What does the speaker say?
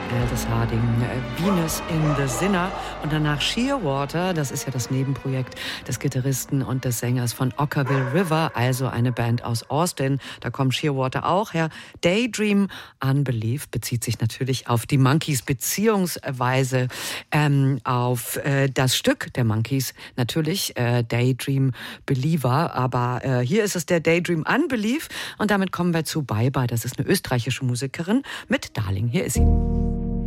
Aldous Harding, Venus in the Sinner und danach Shearwater, das ist ja das Nebenprojekt des Gitarristen und des Sängers von Okkervil River, also eine Band aus Austin, da kommt Shearwater auch her. Daydream Unbelief bezieht sich natürlich auf die Monkees, beziehungsweise auf das Stück der Monkees, natürlich Daydream Believer, aber hier ist es der Daydream Unbelief und damit kommen wir zu Bye Bye, das ist eine österreichische Musikerin mit Darling, hier ist sie.